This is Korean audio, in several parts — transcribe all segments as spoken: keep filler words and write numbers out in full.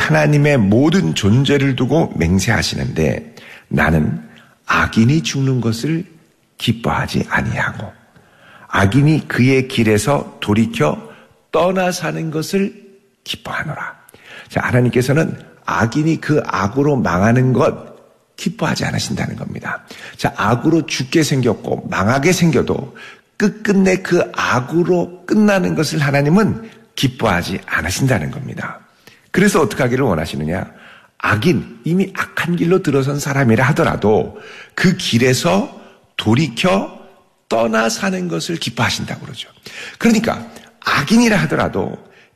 하나님의 모든 존재를 두고 맹세하시는데 나는 악인이 죽는 것을 기뻐하지 아니하고 악인이 그의 길에서 돌이켜 떠나 사는 것을 기뻐하노라. 자, 하나님께서는 악인이 그 악으로 망하는 것 기뻐하지 않으신다는 겁니다. 자, 악으로 죽게 생겼고 망하게 생겨도 끝끝내 그 악으로 끝나는 것을 하나님은 기뻐하지 않으신다는 겁니다. 그래서 어떻게 하기를 원하시느냐? 악인, 이미 악한 길로 들어선 사람이라 하더라도 그 길에서 돌이켜 떠나 사는 것을 기뻐하신다고 그러죠. 그러니까 악인이라 하더라도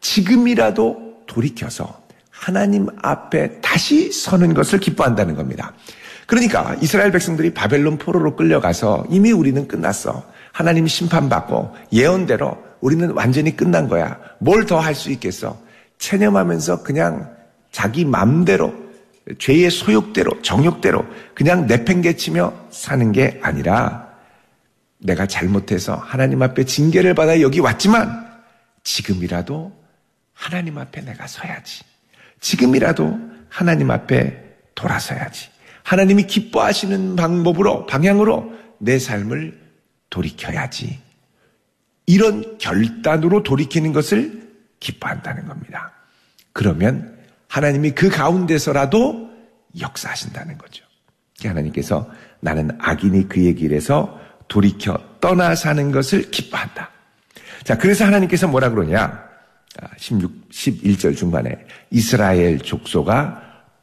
지금이라도 돌이켜서 하나님 앞에 다시 서는 것을 기뻐한다는 겁니다. 그러니까 이스라엘 백성들이 바벨론 포로로 끌려가서 이미 우리는 끝났어. 하나님 심판받고 예언대로 우리는 완전히 끝난 거야. 뭘 더 할 수 있겠어? 체념하면서 그냥 자기 맘대로 죄의 소욕대로 정욕대로 그냥 내팽개치며 사는 게 아니라 내가 잘못해서 하나님 앞에 징계를 받아 여기 왔지만 지금이라도 하나님 앞에 내가 서야지. 지금이라도 하나님 앞에 돌아서야지. 하나님이 기뻐하시는 방법으로 방향으로 내 삶을 돌이켜야지. 이런 결단으로 돌이키는 것을 기뻐한다는 겁니다. 그러면 하나님이 그 가운데서라도 역사하신다는 거죠. 하나님께서 나는 악인이 그의 길에서 돌이켜 떠나 사는 것을 기뻐한다. 자, 그래서 하나님께서 뭐라 그러냐? 십육, 십일 절 중반에 이스라엘 족속아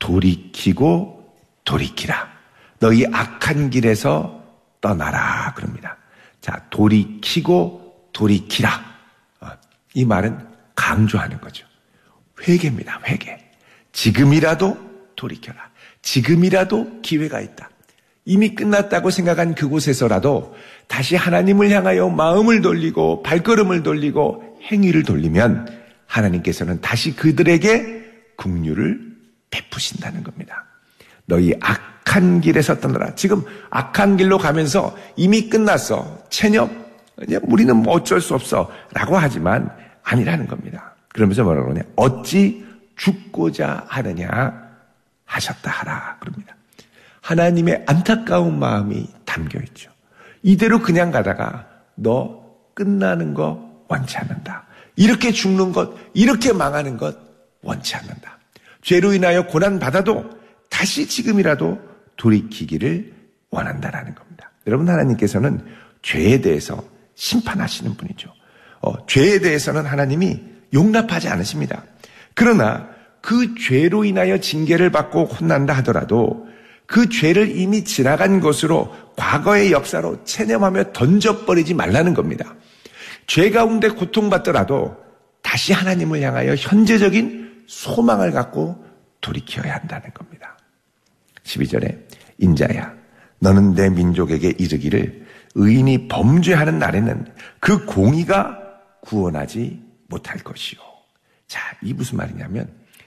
돌이키고 돌이키라. 너희 악한 길에서 떠나라. 그럽니다. 자, 돌이키고 돌이키라. 이 말은 강조하는 거죠. 회개입니다. 회개. 지금이라도 돌이켜라. 지금이라도 기회가 있다. 이미 끝났다고 생각한 그곳에서라도 다시 하나님을 향하여 마음을 돌리고 발걸음을 돌리고 행위를 돌리면 하나님께서는 다시 그들에게 긍휼을 베푸신다는 겁니다. 너희 악한 길에서 떠나라. 지금 악한 길로 가면서 이미 끝났어. 체념. 우리는 뭐 어쩔 수 없어. 라고 하지만 아니라는 겁니다. 그러면서 뭐라고 그러냐. 어찌 죽고자 하느냐 하셨다 하라. 그럽니다. 하나님의 안타까운 마음이 담겨있죠. 이대로 그냥 가다가 너 끝나는 거 원치 않는다. 이렇게 죽는 것, 이렇게 망하는 것 원치 않는다. 죄로 인하여 고난받아도 다시 지금이라도 돌이키기를 원한다라는 겁니다. 여러분, 하나님께서는 죄에 대해서 심판하시는 분이죠. 어, 죄에 대해서는 하나님이 용납하지 않으십니다. 그러나 그 죄로 인하여 징계를 받고 혼난다 하더라도 그 죄를 이미 지나간 것으로 과거의 역사로 체념하며 던져버리지 말라는 겁니다. 죄 가운데 고통받더라도 다시 하나님을 향하여 현재적인 소망을 갖고 돌이켜야 한다는 겁니다. 십이 절에 인자야 너는 내 민족에게 이르기를 의인이 범죄하는 날에는 그 공의가 구원하지 못할 것이요. 자, 이 무슨 말이냐면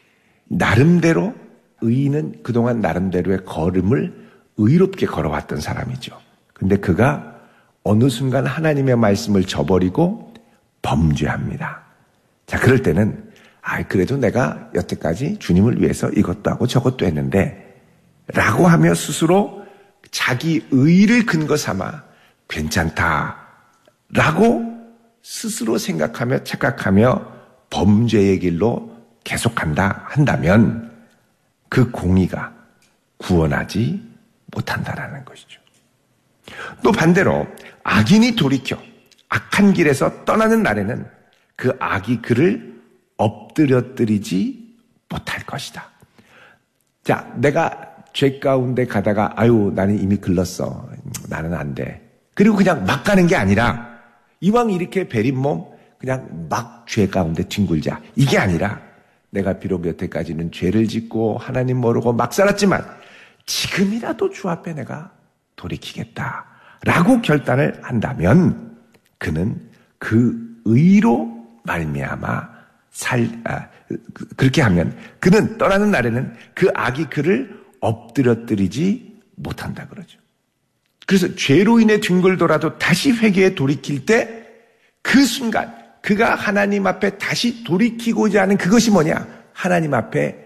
나름대로 의인은 그동안 나름대로의 걸음을 의롭게 걸어왔던 사람이죠. 근데 그가 어느 순간 하나님의 말씀을 저버리고 범죄합니다. 자, 그럴 때는 아, 그래도 내가 여태까지 주님을 위해서 이것도 하고 저것도 했는데 라고 하며 스스로 자기 의의를 근거 삼아 괜찮다 라고 스스로 생각하며 착각하며 범죄의 길로 계속한다 한다면 그 공의가 구원하지 못한다라는 것이죠. 또 반대로 악인이 돌이켜 악한 길에서 떠나는 날에는 그 악이 그를 엎드려뜨리지 못할 것이다. 자, 내가 죄 가운데 가다가 아유 나는 이미 글렀어. 나는 안 돼. 그리고 그냥 막 가는 게 아니라 이왕 이렇게 베린 몸 그냥 막 죄 가운데 뒹굴자. 이게 아니라 내가 비록 여태까지는 죄를 짓고 하나님 모르고 막 살았지만 지금이라도 주 앞에 내가 돌이키겠다라고 결단을 한다면 그는 그 의로 말미암아 살 아, 그렇게 하면 그는 떠나는 날에는 그 악이 그를 엎드려뜨리지 못한다 그러죠. 그래서 죄로 인해 뒹굴더라도 다시 회개에 돌이킬 때 그 순간 그가 하나님 앞에 다시 돌이키고자 하는 그것이 뭐냐? 하나님 앞에